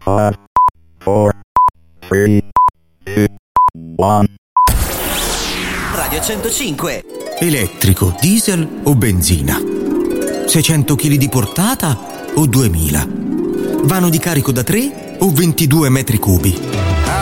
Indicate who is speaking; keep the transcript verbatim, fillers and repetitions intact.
Speaker 1: five, four, three, two, one.
Speaker 2: Radio centocinque.
Speaker 3: Elettrico, diesel o benzina? seicento chili di portata o duemila? Vano di carico da tre o ventidue metri cubi?